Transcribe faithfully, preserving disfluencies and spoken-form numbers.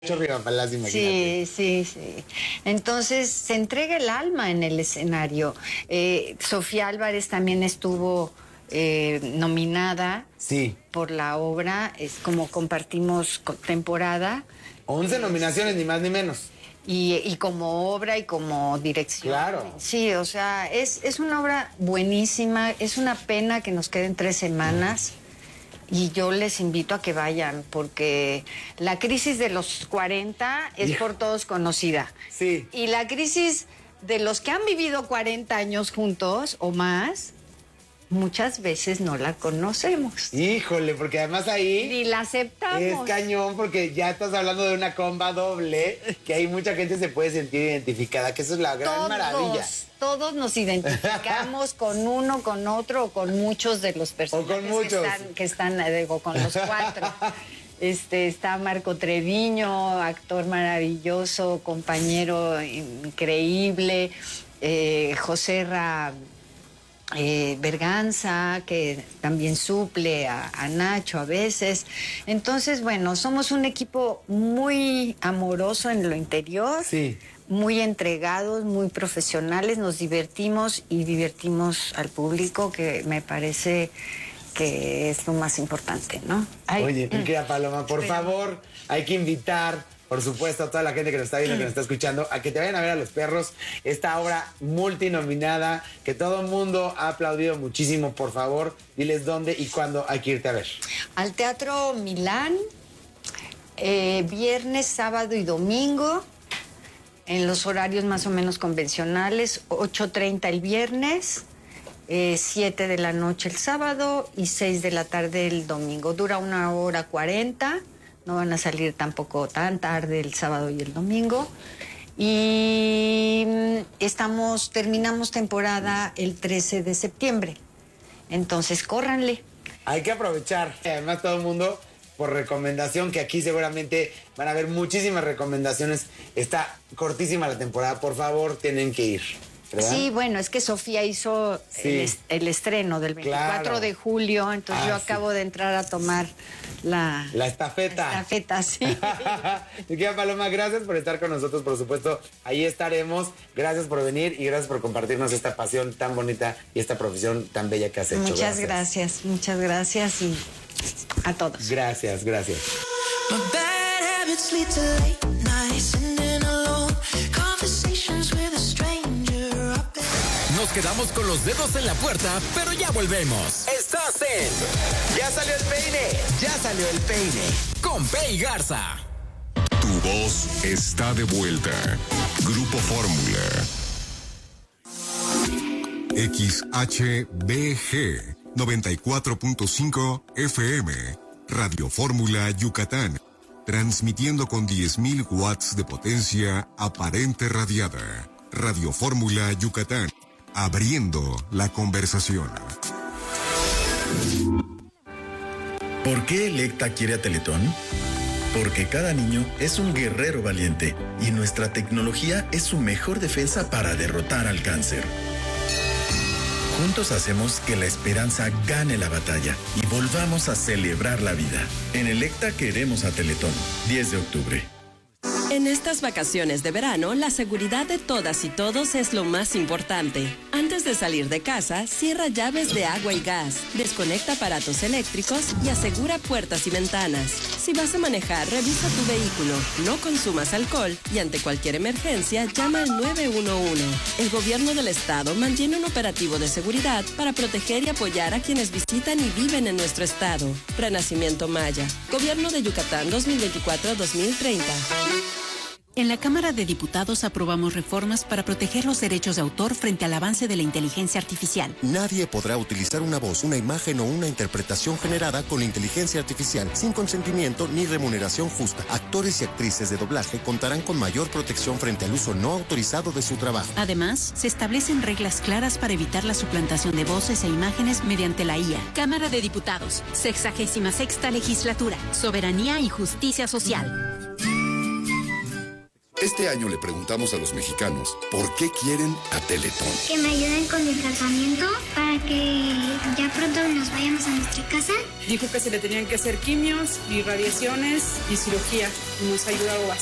Riva Palacio, imagínate. Sí, sí, sí. Entonces se entrega el alma en el escenario. Eh, Sofía Álvarez también estuvo eh, nominada sí. por la obra. Es como compartimos temporada. once nominaciones, ni más ni menos. Y, y como obra y como dirección. Claro. Sí, o sea, es, es una obra buenísima. Es una pena que nos queden tres semanas. Y yo les invito a que vayan, porque la crisis de los cuarenta es por todos conocida. Sí. Y la crisis de los que han vivido cuarenta años juntos o más, muchas veces no la conocemos. Híjole, porque además ahí... Ni la aceptamos. Es cañón, porque ya estás hablando de una comba doble, que ahí mucha gente se puede sentir identificada, que eso es la gran todos, maravilla. Todos nos identificamos con uno, con otro, o con muchos de los personajes o con muchos. que están, que están digo, con los cuatro. Este, está Marco Treviño, actor maravilloso, compañero increíble, eh, José Ra... Eh, Berganza, que también suple a, a Nacho a veces. Entonces, bueno, somos un equipo muy amoroso en lo interior, sí. muy entregados, muy profesionales, nos divertimos y divertimos al público, que me parece que es lo más importante, ¿no? Ay, Oye, mi querida Paloma, por espera. favor, hay que invitar... Por supuesto, a toda la gente que nos está viendo, que nos está escuchando, a que te vayan a ver a Los Perros, esta obra multinominada, que todo el mundo ha aplaudido muchísimo. Por favor, diles dónde y cuándo hay que irte a ver. Al Teatro Milán, eh, viernes, sábado y domingo, en los horarios más o menos convencionales, ocho treinta el viernes, eh, siete de la noche el sábado y seis de la tarde el domingo. Dura una hora cuarenta. No van a salir tampoco tan tarde el sábado y el domingo. Y estamos, terminamos temporada el trece de septiembre. Entonces, córranle. Hay que aprovechar. Además, todo el mundo, por recomendación, que aquí seguramente van a haber muchísimas recomendaciones. Está cortísima la temporada. Por favor, tienen que ir. ¿verdad? Sí, bueno, es que Sofía hizo sí. el, est el estreno del veinticuatro claro. de julio, entonces ah, yo acabo sí. de entrar a tomar la... La estafeta. La estafeta, sí. Mi querida Paloma, gracias por estar con nosotros, por supuesto, ahí estaremos. Gracias por venir y gracias por compartirnos esta pasión tan bonita y esta profesión tan bella que has hecho. Muchas gracias, gracias muchas gracias y a todos. Gracias, gracias. Nos quedamos con los dedos en la puerta, pero ya volvemos. Estás en... ¡Ya salió el peine! ¡Ya salió el peine! Con Pei Garza. Tu voz está de vuelta. Grupo Fórmula. X H B G noventa y cuatro punto cinco F M. Radio Fórmula Yucatán. Transmitiendo con diez mil watts de potencia aparente radiada. Radio Fórmula Yucatán. Abriendo la conversación. ¿Por qué Electa quiere a Teletón? Porque cada niño es un guerrero valiente y nuestra tecnología es su mejor defensa para derrotar al cáncer. Juntos hacemos que la esperanza gane la batalla y volvamos a celebrar la vida. En Electa queremos a Teletón. diez de octubre. En estas vacaciones de verano, la seguridad de todas y todos es lo más importante. Antes de salir de casa, cierra llaves de agua y gas, desconecta aparatos eléctricos y asegura puertas y ventanas. Si vas a manejar, revisa tu vehículo, no consumas alcohol y ante cualquier emergencia, llama al nueve uno uno. El gobierno del estado mantiene un operativo de seguridad para proteger y apoyar a quienes visitan y viven en nuestro estado. Renacimiento Maya. Gobierno de Yucatán dos mil veinticuatro a dos mil treinta. En la Cámara de Diputados aprobamos reformas para proteger los derechos de autor frente al avance de la inteligencia artificial. Nadie podrá utilizar una voz, una imagen o una interpretación generada con inteligencia artificial sin consentimiento ni remuneración justa. Actores y actrices de doblaje contarán con mayor protección frente al uso no autorizado de su trabajo. Además, se establecen reglas claras para evitar la suplantación de voces e imágenes mediante la I A. Cámara de Diputados, sexagésima sexta legislatura, soberanía y justicia social. Este año le preguntamos a los mexicanos por qué quieren a Teletón. Que me ayuden con el tratamiento para que ya pronto nos vayamos a nuestra casa. Dijo que se le tenían que hacer quimios y radiaciones y cirugía. Nos ha ayudado bastante.